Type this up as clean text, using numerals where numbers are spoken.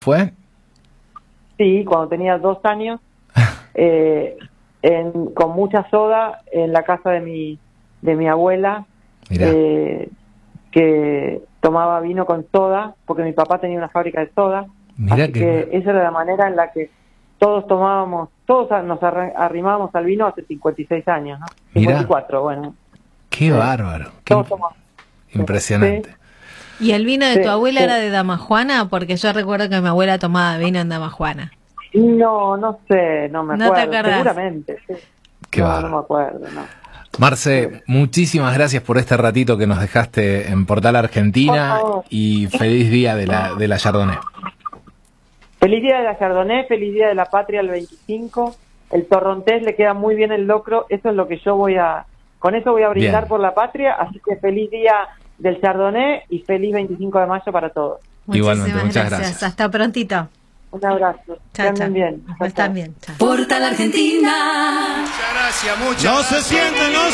¿Fue? Sí, cuando tenía 2 años, con mucha soda en la casa de mi abuela, que tomaba vino con soda, porque mi papá tenía una fábrica de soda. Mirá así que esa era la manera en la que todos nos arrimábamos al vino hace 56 años, ¿no? 54, bueno. Qué bárbaro. Impresionante. Sí. ¿Y el vino de tu abuela era de Damajuana? Porque yo recuerdo que mi abuela tomaba vino en Damajuana. No sé, no me acuerdo. ¿No te acordás? Seguramente, sí. No me acuerdo, no. Marce, muchísimas gracias por este ratito que nos dejaste en Portal Argentina y feliz día de la Chardonnay. Feliz día de la Chardonnay, feliz día de la patria el 25. El torrontés le queda muy bien el locro, eso es lo que yo con eso voy a brindar por la patria, así que feliz día del Chardonnay y feliz 25 de mayo para todos. Igualmente, muchas gracias. Hasta prontito. Un abrazo. Chao, chao. Bien. Están bien. Portal Argentina. Muchas gracias, muchas gracias.